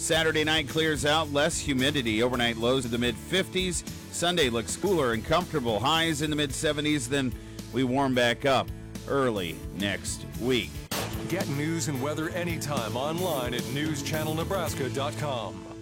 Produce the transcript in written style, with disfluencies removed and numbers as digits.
Saturday night clears out, less humidity. Overnight lows in the mid-50s. Sunday looks cooler and comfortable. Highs in the mid-70s. Then we warm back up early next week. Get news and weather anytime online at newschannelnebraska.com.